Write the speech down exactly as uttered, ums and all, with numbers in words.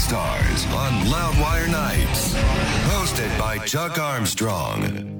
Stars on Loudwire Nights. Hosted by Chuck Armstrong.